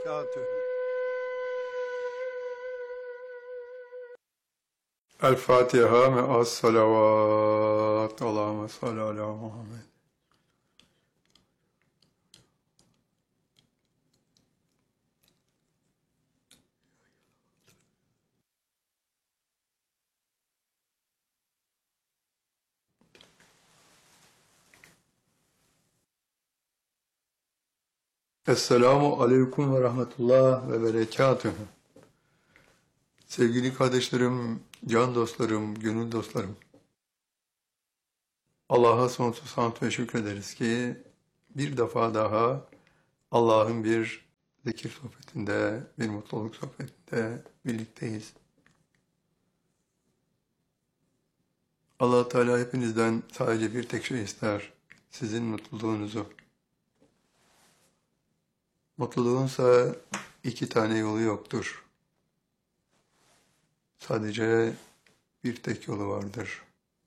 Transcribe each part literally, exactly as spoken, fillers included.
وبركاته. الفاتحة مع الصلوات. اللهم صل على محمد. Esselamu Aleyküm ve Rahmetullah ve Berekatühü. Sevgili kardeşlerim, can dostlarım, gönül dostlarım. Allah'a sonsuz hamd ve şükrederiz ki bir defa daha Allah'ın bir zikir sohbetinde, bir mutluluk sohbetinde birlikteyiz. Allah Teala hepinizden sadece bir tek şey ister, sizin mutluluğunuzu. Mutluluğunsa iki tane yolu yoktur. Sadece bir tek yolu vardır.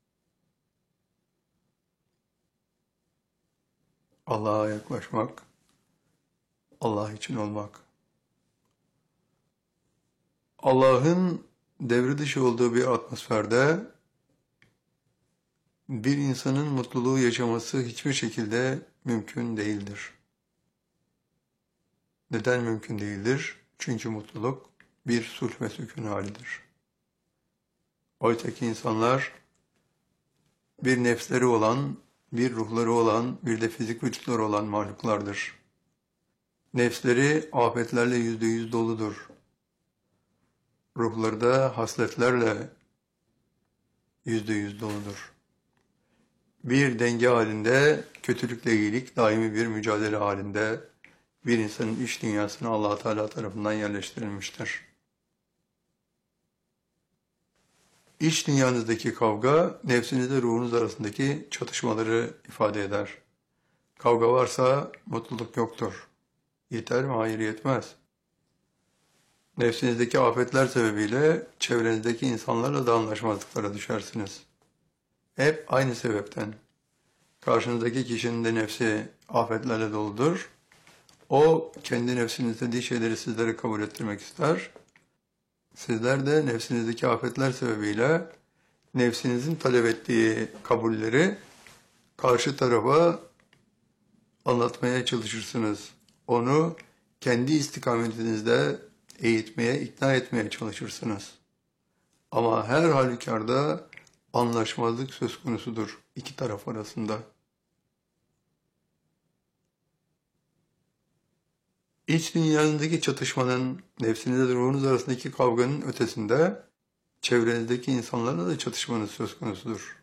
Allah'a yaklaşmak, Allah için olmak. Allah'ın devre dışı olduğu bir atmosferde bir insanın mutluluğu yaşaması hiçbir şekilde mümkün değildir. Neden mümkün değildir? Çünkü mutluluk bir sulh ve sükun halidir. Oysa ki insanlar bir nefsleri olan, bir ruhları olan, bir de fizik vücutları olan mahluklardır. Nefsleri afetlerle yüzde yüz doludur. Ruhları da hasletlerle yüzde yüz doludur. Bir denge halinde, kötülükle iyilik, daimi bir mücadele halinde bir insanın iç dünyasına Allah Teala tarafından yerleştirilmiştir. İç dünyanızdaki kavga, nefsinizle ruhunuz arasındaki çatışmaları ifade eder. Kavga varsa mutluluk yoktur. Yeter mi? Hayır, yetmez. Nefsinizdeki afetler sebebiyle çevrenizdeki insanlarla da anlaşmazlıklara düşersiniz. Hep aynı sebepten. Karşınızdaki kişinin de nefsi afetlerle doludur. O kendi nefsinin istediği şeyleri sizlere kabul ettirmek ister. Sizler de nefsinizdeki afetler sebebiyle nefsinizin talep ettiği kabulleri karşı tarafa anlatmaya çalışırsınız. Onu kendi istikametinizde eğitmeye, ikna etmeye çalışırsınız. Ama her halükarda anlaşmazlık söz konusudur iki taraf arasında. İç dünyanızdaki çatışmanın, nefsinizle ruhunuz arasındaki kavganın ötesinde çevrenizdeki insanlarla da çatışmanız söz konusudur.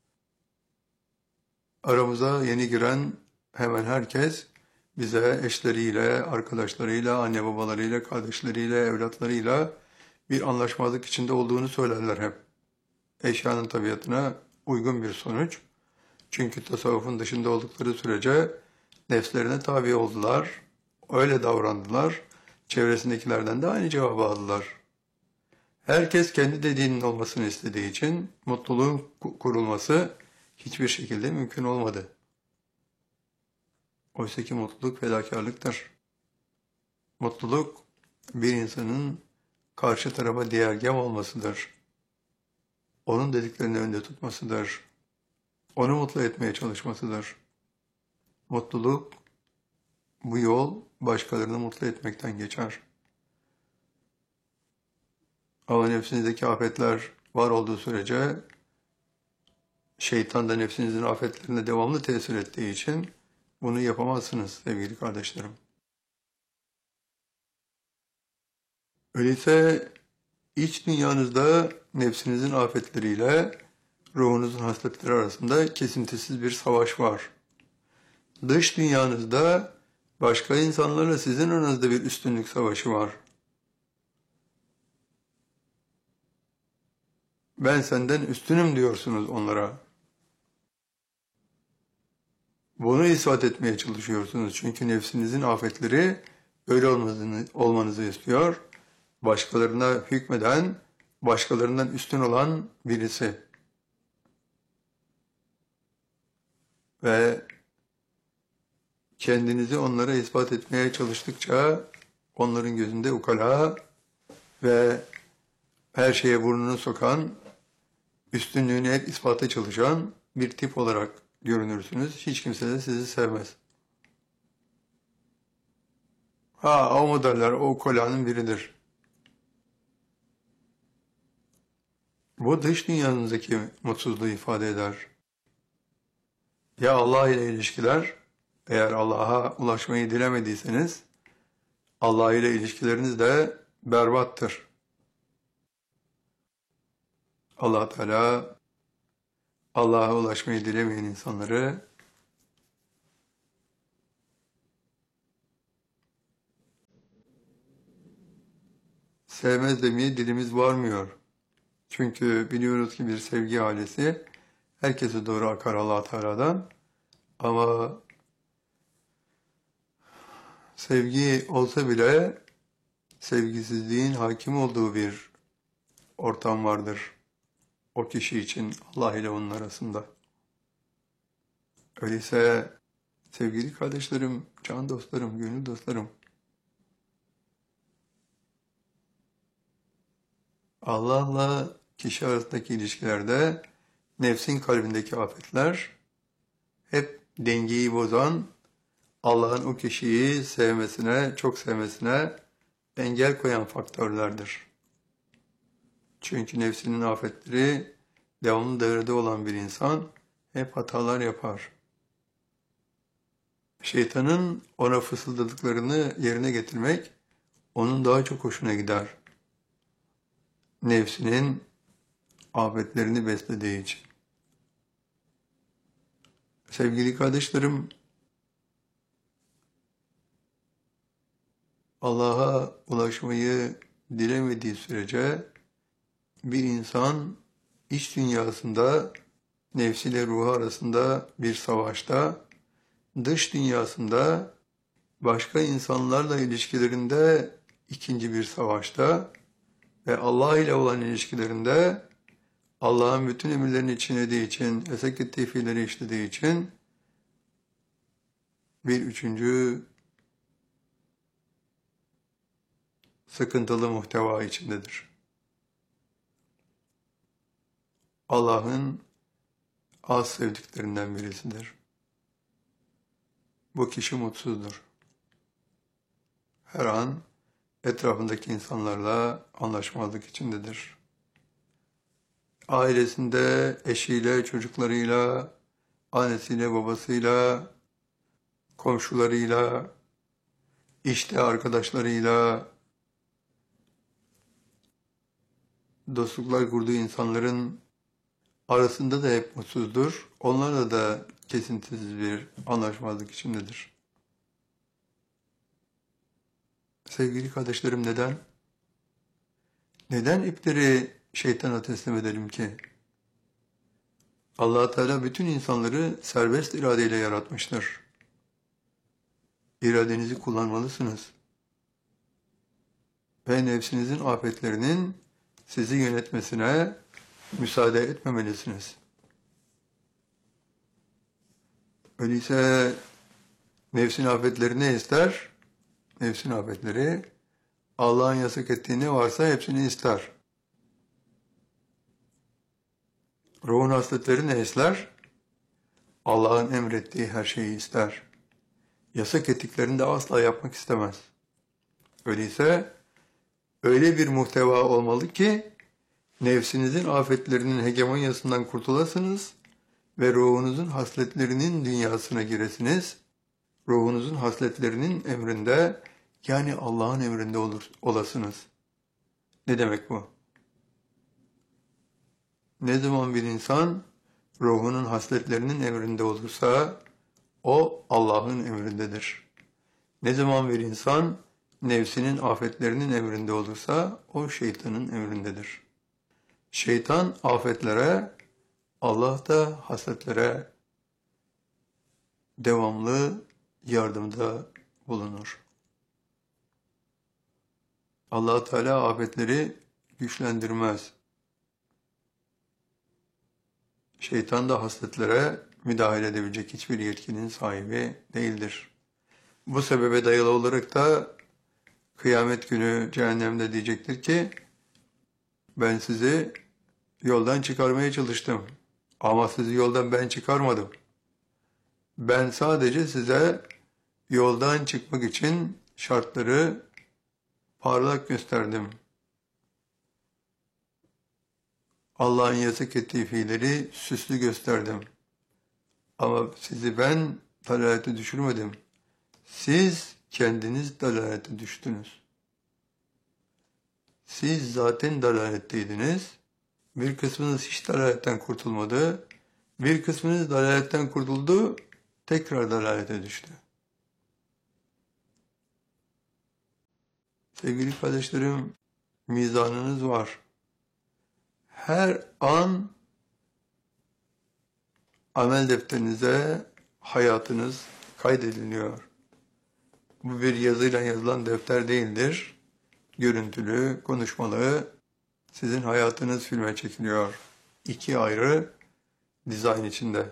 Aramıza yeni giren hemen herkes bize eşleriyle, arkadaşlarıyla, anne babalarıyla, kardeşleriyle, evlatlarıyla bir anlaşmazlık içinde olduğunu söylerler hep. Eşyanın tabiatına uygun bir sonuç. Çünkü tasavvufun dışında oldukları sürece nefslerine tabi oldular, öyle davrandılar, çevresindekilerden de aynı cevabı aldılar. Herkes kendi dediğinin olmasını istediği için mutluluğun kurulması hiçbir şekilde mümkün olmadı. Oysa ki mutluluk fedakarlıktır. Mutluluk bir insanın karşı tarafa diğergem olmasıdır. Onun dediklerini önde tutmasıdır. Onu mutlu etmeye çalışmasıdır. Mutluluk, bu yol başkalarını mutlu etmekten geçer. Ama nefsinizdeki afetler var olduğu sürece şeytan da nefsinizin afetlerine devamlı tesir ettiği için bunu yapamazsınız sevgili kardeşlerim. Öyleyse iç dünyanızda nefsinizin afetleriyle ruhunuzun hasletleri arasında kesintisiz bir savaş var. Dış dünyanızda başka insanlarla sizin aranızda bir üstünlük savaşı var. Ben senden üstünüm diyorsunuz onlara. Bunu ispat etmeye çalışıyorsunuz. Çünkü nefsinizin afetleri öyle olmanızı, olmanızı istiyor. Başkalarına hükmeden, başkalarından üstün olan birisi. Ve kendinizi onlara ispat etmeye çalıştıkça onların gözünde ukala ve her şeye burnunu sokan, üstünlüğünü hep ispata çalışan bir tip olarak görünürsünüz. Hiç kimse de sizi sevmez. Ha, o modeller o ukalanın biridir. Bu dış dünyanızdaki mutsuzluğu ifade eder. Ya Allah ile ilişkiler, eğer Allah'a ulaşmayı dilemediyseniz, Allah ile ilişkileriniz de berbattır. Allah Teala Allah'a ulaşmayı dilemeyen insanları sevmez demeye dilimiz varmıyor. Çünkü biliyoruz ki bir sevgi ailesi herkese doğru akar Allah Teala'dan. Ama sevgi olsa bile sevgisizliğin hakim olduğu bir ortam vardır. O kişi için Allah ile onun arasında. Öyleyse sevgili kardeşlerim, can dostlarım, gönül dostlarım, Allah'la kişi arasındaki ilişkilerde nefsin kalbindeki afetler hep dengeyi bozan, Allah'ın o kişiyi sevmesine, çok sevmesine engel koyan faktörlerdir. Çünkü nefsinin afetleri devamlı devrede olan bir insan hep hatalar yapar. Şeytanın ona fısıldadıklarını yerine getirmek onun daha çok hoşuna gider. Nefsinin afetlerini beslediği için. Sevgili kardeşlerim, Allah'a ulaşmayı dilemediği sürece bir insan iç dünyasında nefsiyle ruhu arasında bir savaşta, dış dünyasında başka insanlarla ilişkilerinde ikinci bir savaşta ve Allah ile olan ilişkilerinde Allah'ın bütün emirlerini çiğnediği için, yasak ettiği fiilleri işlediği için bir üçüncü sıkıntılı muhteva içindedir. Allah'ın az sevdiklerinden birisidir. Bu kişi mutsuzdur. Her an etrafındaki insanlarla anlaşmazlık içindedir. Ailesinde, eşiyle, çocuklarıyla, annesiyle, babasıyla, komşularıyla, işte arkadaşlarıyla, dostluklar kurduğu insanların arasında da hep mutsuzdur. Onlarla da kesintisiz bir anlaşmazlık içindedir. Sevgili kardeşlerim, neden? Neden ipleri şeytana teslim edelim ki? Allah Teala bütün insanları serbest iradeyle yaratmıştır. İradenizi kullanmalısınız. Ve nefsinizin afetlerinin sizi yönetmesine müsaade etmemelisiniz. Öyleyse nefsin afetleri ne ister? Nefsin afetleri Allah'ın yasak ettiği ne varsa hepsini ister. Ruhun hasletleri ne ister? Allah'ın emrettiği her şeyi ister. Yasak ettiklerini de asla yapmak istemez. Öyleyse öyle bir muhteva olmalı ki nefsinizin afetlerinin hegemonyasından kurtulasınız ve ruhunuzun hasletlerinin dünyasına giresiniz. Ruhunuzun hasletlerinin emrinde, yani Allah'ın emrinde olur, olasınız. Ne demek bu? Ne zaman bir insan ruhunun hasletlerinin emrinde olursa o Allah'ın emrindedir. Ne zaman bir insan nefsinin afetlerinin emrinde olursa o şeytanın emrindedir. Şeytan afetlere, Allah da hasletlere devamlı yardımda bulunur. Allah Teala afetleri güçlendirmez. Şeytan da hasletlere müdahale edebilecek hiçbir yetkinin sahibi değildir. Bu sebebe dayalı olarak da Kıyamet günü cehennemde diyecektir ki ben sizi yoldan çıkarmaya çalıştım. Ama sizi yoldan ben çıkarmadım. Ben sadece size yoldan çıkmak için şartları parlak gösterdim. Allah'ın yasak ettiği fiilleri süslü gösterdim. Ama sizi ben dalalete düşürmedim. Siz kendiniz dalalete düştünüz. Siz zaten dalaletteydiniz. Bir kısmınız hiç dalaletten kurtulmadı. Bir kısmınız dalaletten kurtuldu, tekrar dalalete düştü. Sevgili kardeşlerim, mizanınız var. Her an amel defterinize hayatınız kaydediliyor. Bu bir yazıyla yazılan defter değildir. Görüntülü, konuşmalı, sizin hayatınız filme çekiliyor. İki ayrı dizayn içinde.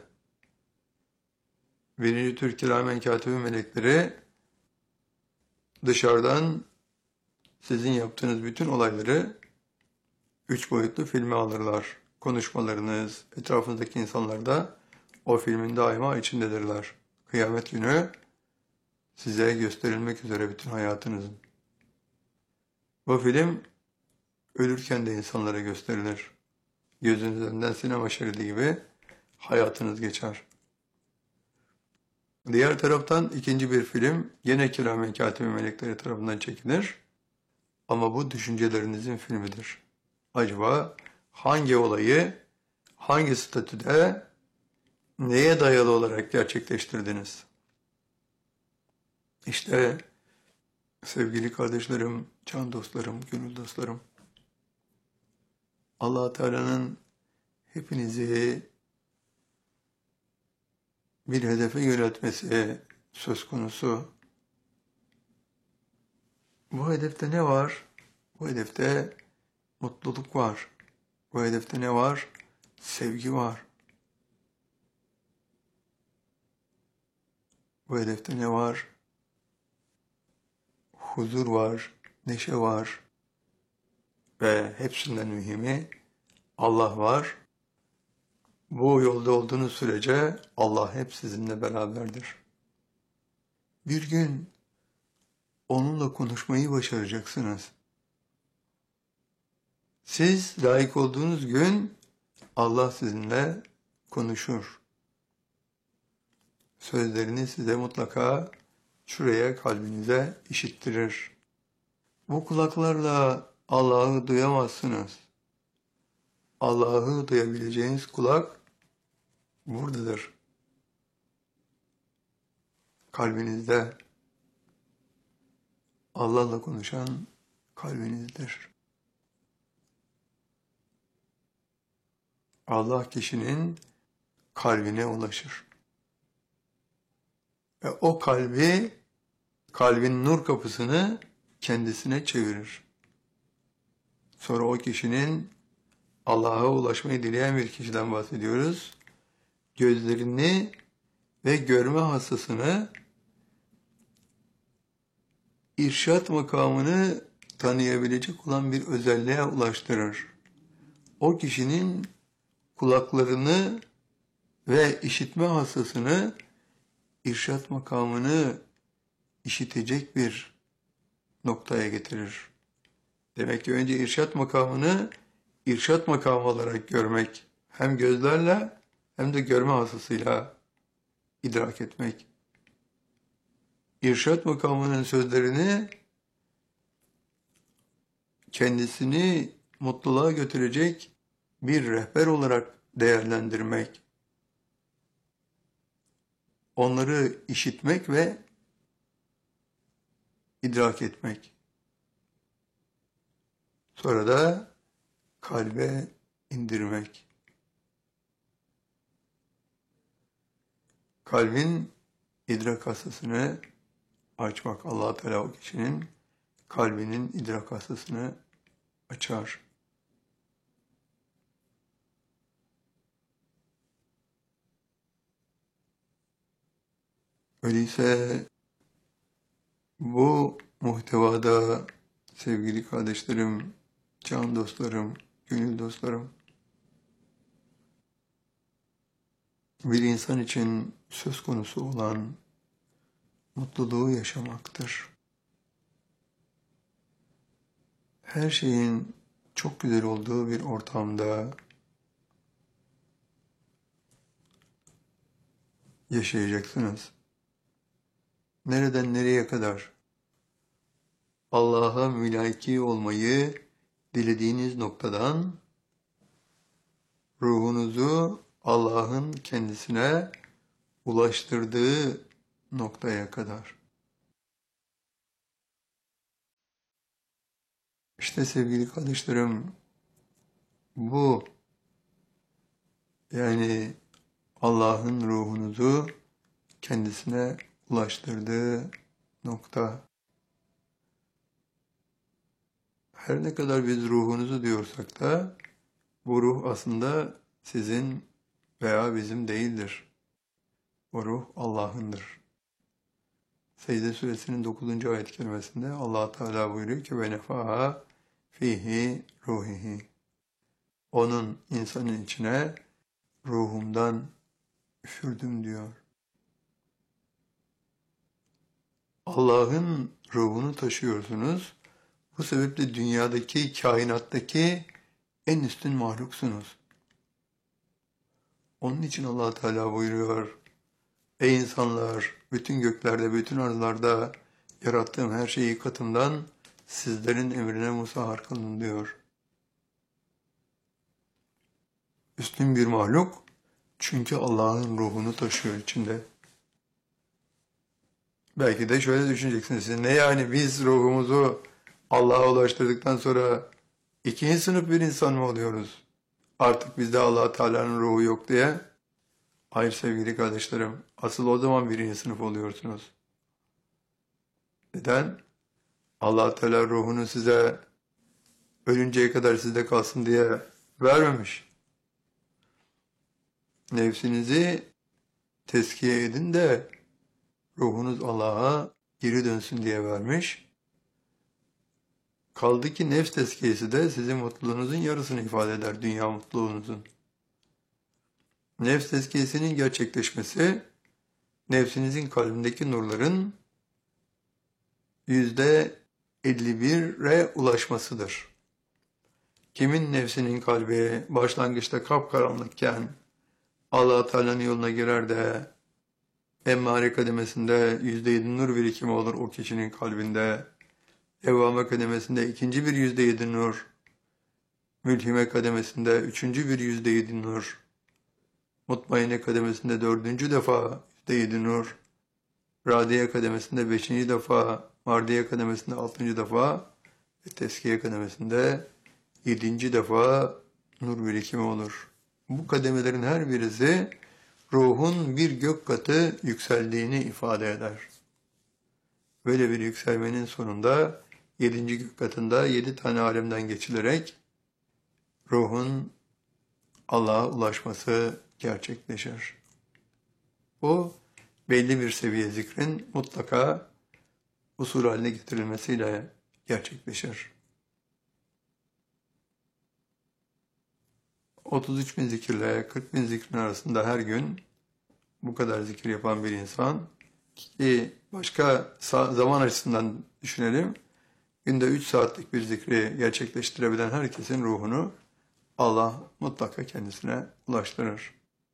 Birinci Türk Kiramen Katibi melekleri dışarıdan sizin yaptığınız bütün olayları üç boyutlu filme alırlar. Konuşmalarınız, etrafınızdaki insanlar da o filmin daima içindedirler. Kıyamet günü size gösterilmek üzere bütün hayatınızın. Bu film ölürken de insanlara gösterilir. Gözünüz önünden sinema şeridi gibi hayatınız geçer. Diğer taraftan ikinci bir film yine Kiramen Katibi melekleri tarafından çekilir. Ama bu düşüncelerinizin filmidir. Acaba hangi olayı, hangi statüde, neye dayalı olarak gerçekleştirdiniz? İşte sevgili kardeşlerim, can dostlarım, gönül dostlarım, Allah Teala'nın hepinizi bir hedefe yöneltmesi söz konusu. Bu hedefte ne var? Bu hedefte mutluluk var. Bu hedefte ne var? Sevgi var. Bu hedefte ne var? Huzur var, neşe var. Ve hepsinden mühimi Allah var. Bu yolda olduğunuz sürece Allah hep sizinle beraberdir. Bir gün onunla konuşmayı başaracaksınız. Siz layık olduğunuz gün Allah sizinle konuşur. Sözlerini size mutlaka şuraya, kalbinize işittirir. Bu kulaklarla Allah'ı duyamazsınız. Allah'ı duyabileceğiniz kulak buradadır. Kalbinizde. Allah'la konuşan kalbinizdir. Allah kişinin kalbine ulaşır. Ve o kalbi, kalbin nur kapısını kendisine çevirir. Sonra o kişinin Allah'a ulaşmayı dileyen bir kişiden bahsediyoruz. Gözlerini ve görme hassasını, irşat makamını tanıyabilecek olan bir özelliğe ulaştırır. O kişinin kulaklarını ve işitme hassasını, irşat makamını işitecek bir noktaya getirir. Demek ki önce irşat makamını irşat makamı olarak görmek, hem gözlerle hem de görme hassasıyla idrak etmek. İrşat makamının sözlerini kendisini mutluluğa götürecek bir rehber olarak değerlendirmek. Onları işitmek ve idrak etmek. Sonra da kalbe indirmek. Kalbin idrak hassasını açmak. Allah Teala o kişinin kalbinin idrak hassasını açar. Öyleyse bu muhtevada sevgili kardeşlerim, can dostlarım, gönül dostlarım, bir insan için söz konusu olan mutluluğu yaşamaktır. Her şeyin çok güzel olduğu bir ortamda yaşayacaksınız. Nereden nereye kadar? Allah'a mülaki olmayı dilediğiniz noktadan ruhunuzu Allah'ın kendisine ulaştırdığı noktaya kadar. İşte sevgili kardeşlerim, bu yani Allah'ın ruhunuzu kendisine ulaştırdığı nokta. Her ne kadar biz ruhunuzu diyorsak da bu ruh aslında sizin veya bizim değildir. O ruh Allah'ındır. Secde Suresinin dokuzuncu ayet-i kerimesinde Allah Teala buyuruyor ki ve nefaha fihi ruhihi. Onun insanın içine ruhumdan üfürdüm diyor. Allah'ın ruhunu taşıyorsunuz. Bu sebeple dünyadaki, kainattaki en üstün mahluksunuz. Onun için Allah Teala buyuruyor: ey insanlar, bütün göklerde, bütün arzlarda yarattığım her şeyi katımdan sizlerin emrine musahhar kılın diyor. Üstün bir mahluk çünkü Allah'ın ruhunu taşıyor içinde. Belki de şöyle düşüneceksiniz siz, ne yani biz ruhumuzu Allah'a ulaştırdıktan sonra ikinci sınıf bir insan mı oluyoruz? Artık bizde Allah Teala'nın ruhu yok diye. Hayır sevgili kardeşlerim, asıl o zaman birinci sınıf oluyorsunuz. Neden? Allah Teala ruhunu size ölünceye kadar sizde kalsın diye vermemiş. Nefsinizi tezkiye edin de ruhunuz Allah'a geri dönsün diye vermiş. Kaldı ki nefs tezkiyesi de sizin mutluluğunuzun yarısını ifade eder, dünya mutluluğunuzun. Nefs tezkiyesinin gerçekleşmesi, nefsinizin kalbindeki nurların yüzde elli bire ulaşmasıdır. Kimin nefsinin kalbi başlangıçta kapkaranlıkken Allah Teala'nın yoluna girer de emmare kademesinde yüzde yedi nur birikimi olur o kişinin kalbinde. Evvame kademesinde ikinci bir yüzde yedi nur. Mülhime kademesinde üçüncü bir yüzde yedi nur. Mutmainne kademesinde dördüncü defa yüzde yedi nur. Radiye kademesinde beşinci defa. Mardiye kademesinde altıncı defa. Ve teskiye kademesinde yedinci defa nur birikimi olur. Bu kademelerin her birisi ruhun bir gök katı yükseldiğini ifade eder. Böyle bir yükselmenin sonunda yedinci gök katında yedi tane alemden geçilerek ruhun Allah'a ulaşması gerçekleşir. Bu belli bir seviye zikrin mutlaka usul haline getirilmesiyle gerçekleşir. otuz üç bin zikirle kırk bin zikrin arasında her gün bu kadar zikir yapan bir insan ki başka zaman açısından düşünelim, günde üç saatlik bir zikri gerçekleştirebilen herkesin ruhunu Allah mutlaka kendisine ulaştırır.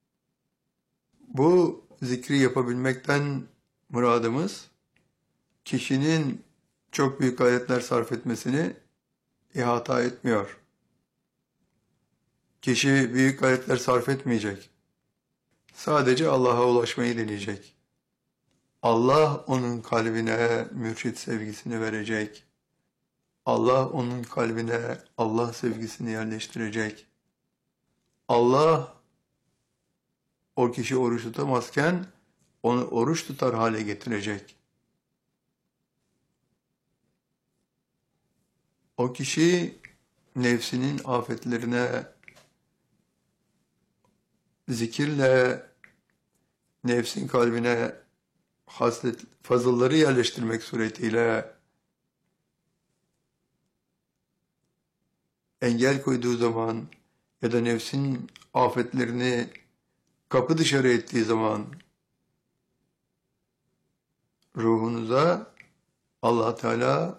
Bu zikri yapabilmekten muradımız kişinin çok büyük gayretler sarf etmesini ihata etmiyor. Kişi büyük gayretler sarf etmeyecek. Sadece Allah'a ulaşmayı deneyecek. Allah onun kalbine mürşit sevgisini verecek. Allah onun kalbine Allah sevgisini yerleştirecek. Allah o kişi oruç tutamazken onu oruç tutar hale getirecek. O kişi nefsinin afetlerine zikirle nefsin kalbine haslet, fazılları yerleştirmek suretiyle engel koyduğu zaman ya da nefsin afetlerini kapı dışarı ettiği zaman ruhunuza Allah Teala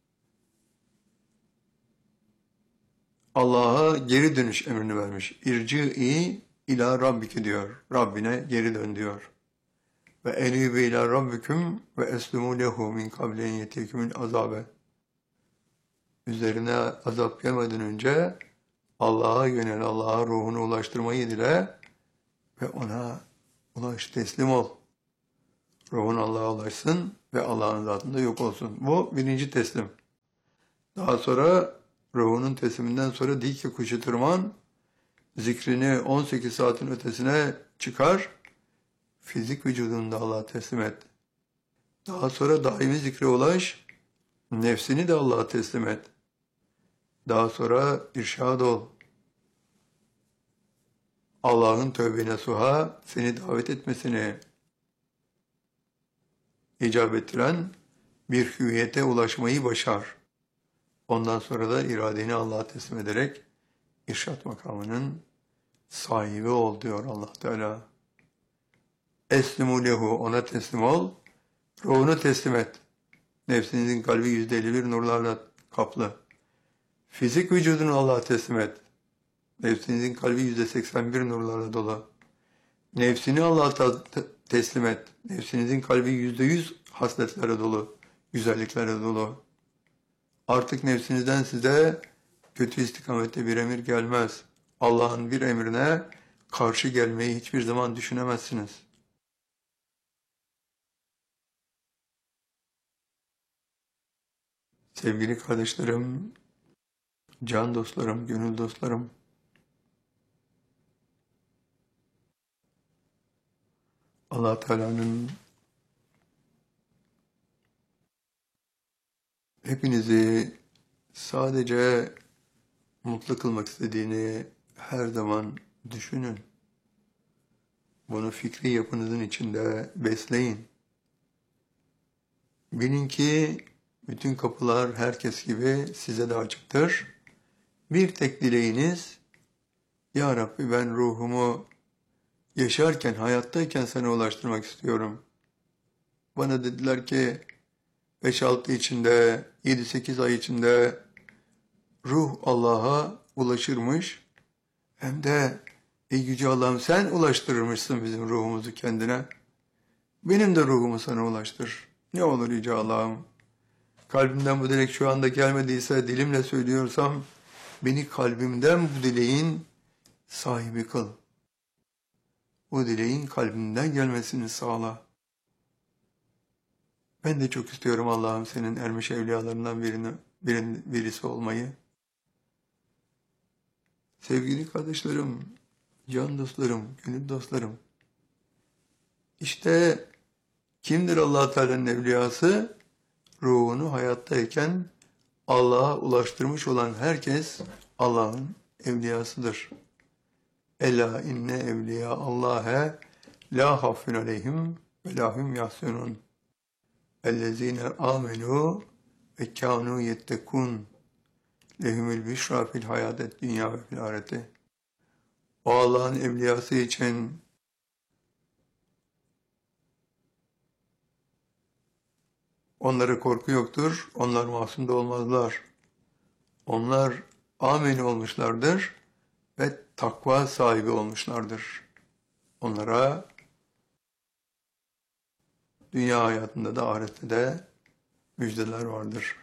Allah'a geri dönüş emrini vermiş. İrci'i ila rabbiki diyor. Rabbine geri dön diyor. Ve enîbü ila rabbiküm ve eslimû lehu min kabli en yetekümül azabe. Üzerine azap gelmeden önce Allah'a yönel, Allah'a ruhunu ulaştırmayı dile ve ona ulaş, teslim ol. Ruhun Allah'a ulaşsın ve Allah'ın zatında yok olsun. Bu birinci teslim. Daha sonra ruhunun tesliminden sonra dik ki kuşu tırman, zikrini on sekiz saatin ötesine çıkar, fizik vücudunu da Allah'a teslim et. Daha sonra daimi zikre ulaş, nefsini de Allah'a teslim et. Daha sonra irşad ol. Allah'ın tövbe suha seni davet etmesini icap ettiren bir hüviyete ulaşmayı başar. Ondan sonra da iradeni Allah'a teslim ederek irşat makamının sahibi ol diyor Allah Teala. Eslimu lehu, ona teslim ol, ruhunu teslim et. Nefsinizin kalbi yüzde elli bir nurlarla kaplı. Fizik vücudunu Allah'a teslim et. Nefsinizin kalbi yüzde seksen bir nurlarla dolu. Nefsini Allah'a teslim et. Nefsinizin kalbi yüzde yüz hasletlere dolu, güzelliklere dolu. Artık nefsinizden size kötü istikamette bir emir gelmez. Allah'ın bir emrine karşı gelmeyi hiçbir zaman düşünemezsiniz. Sevgili kardeşlerim, can dostlarım, gönül dostlarım, Allah Teala'nın hepinizi sadece mutlu kılmak istediğini her zaman düşünün. Bunu fikri yapınızın içinde besleyin. Bilin ki bütün kapılar herkes gibi size de açıktır. Bir tek dileğiniz, Ya Rabbi ben ruhumu yaşarken, hayattayken sana ulaştırmak istiyorum. Bana dediler ki beş altı içinde, yedi sekiz ay içinde ruh Allah'a ulaşırmış. Hem de ey yüce Allah'ım sen ulaştırırmışsın bizim ruhumuzu kendine. Benim de ruhumu sana ulaştır. Ne olur yüce Allah'ım. Kalbimden bu dilek şu anda gelmediyse, dilimle söylüyorsam, beni kalbimden bu dileğin sahibi kıl. Bu dileğin kalbimden gelmesini sağla. Ben de çok istiyorum Allah'ım senin ermiş evliyalarından birini, birin, birisi olmayı. Sevgili kardeşlerim, can dostlarım, gönül dostlarım. İşte kimdir Allah Teala'nın evliyası? Ruhunu hayattayken Allah'a ulaştırmış olan herkes Allah'ın evliyasıdır. Ela inne evliya Allah'e la hafun aleyhim ve lahum yahsunun. Ellezine amenu ve kânû yettekûn. Lehumül bişra fil hayatet dünya ve fil ahirete. O Allah'ın evliyası için onlara korku yoktur, onlar mahzun da olmazlar. Onlar amin olmuşlardır ve takva sahibi olmuşlardır. Onlara dünya hayatında da ahirette de müjdeler vardır.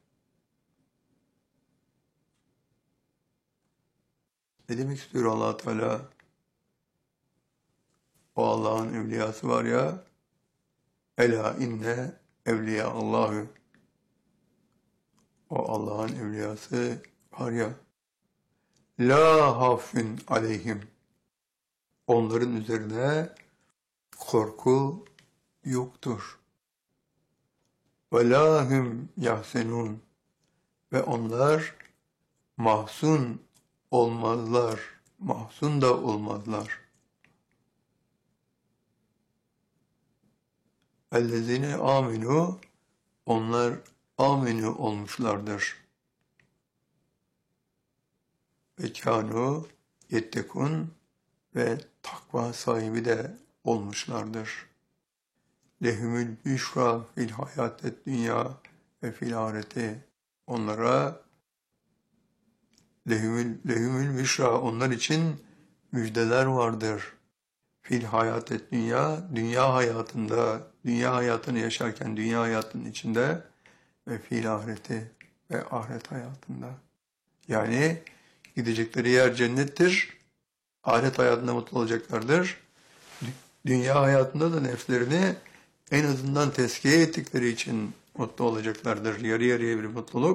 Ne demek istiyor Allah Teala? O Allah'ın evliyası var ya, ela inne evliya Allahü. O Allah'ın evliyası var ya, la hafün aleyhim. Onların üzerine korku yoktur. Ve la hum yahsenun. Ve onlar mahzun olmazlar. Mahzun da olmazlar. Ellezine aminu. Onlar aminu olmuşlardır. ve kânû yettekûn ve takva sahibi de olmuşlardır. Lehumül büşra fil hayatet dünya ve fil ahireti. Onlara lehumül, lehumül büşra, onlar için müjdeler vardır. Fil hayatet dünya, dünya hayatında, dünya hayatını yaşarken dünya hayatının içinde ve fil ahireti ve ahiret hayatında. Yani gidecekleri yer cennettir. Ahiret hayatında mutlu olacaklardır. Dünya hayatında da nefslerini en azından tezkiye ettikleri için mutlu olacaklardır. Yarı yarıya bir mutluluk.